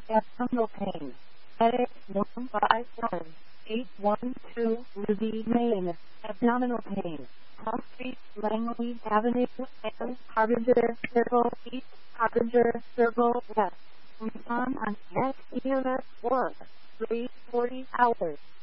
abdominal pain. Headache 151-812 Ruby, Maine. Abdominal pain. Palm Street, Langley Avenue, and Harbinger Circle East, Harbinger Circle West. Respond on next EMS work. 3:40 hours.